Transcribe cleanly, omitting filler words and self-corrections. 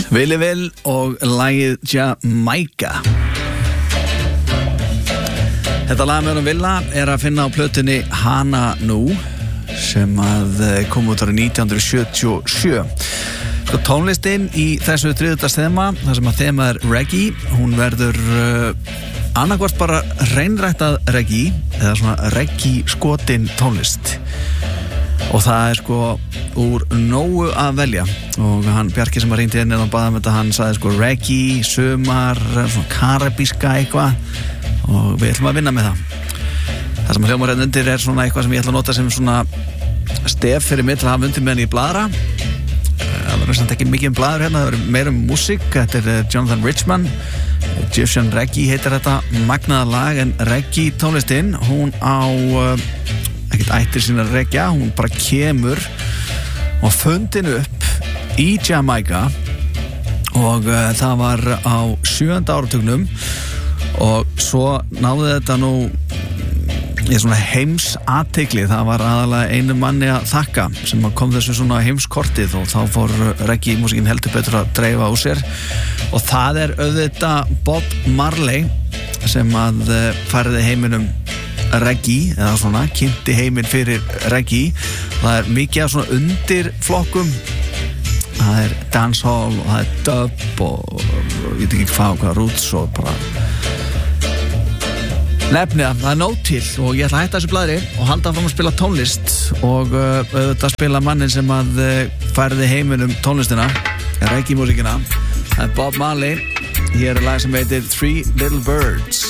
Willi Will og lagið Jamaica. Þetta lag með honum Villa er að finna á plötunni Hana Nú sem að kom út árið 1977. Sko tónlistin í þessu þriðjudagsþema, þar sem að þema er reggae, hún verður annarkvort bara hreinræktað reggae eða svona reggae skotin tónlist. Og það er sko úr nógu að velja og hann Bjarki sem var hringt inn og baða þetta, hann sagði sko reggae, sumar, svona karabíska eitthvað og við ætlum að vinna með það. Það sem hljómar hérna undir er svona eitthvað sem ég ætla að nota sem svona stef fyrir mig til að hafa undir með henni í bladra. Það verður samt ekki mikið bladur hérna, það verður meira músík. Þetta er Jonathan Richman, Egyptian Reggae heitir þetta magnaða lag, en reggae tónlistinn, hún á ekkert ættir sína reggae, hún bara kemur og fundin upp í Jamaica og það var á 7. áratugnum og svo náði þetta nú í svona heimsathygli. Það var aðalega einu manni að þakka sem kom þessu svona heimskortið og þá fór reggae músíkin heldur betur að dreifa úr sér og það er auðvitað Bob Marley sem að færði heiminum reggae eða svona kynnti heiminn fyrir reggae. Það er mikið af svona undirflokkum, það er dancehall og það er dub og ég veit ekki hvað roots og bara nefniða, það er nóg til og ég ætla að hætta þessu blaðri og halda fram að spila tónlist og auðvitað spila mannin sem að færði heiminum tónlistina, reggae músíkina. Það er Bob Marley. Hér er lag sem heitir Three Little Birds.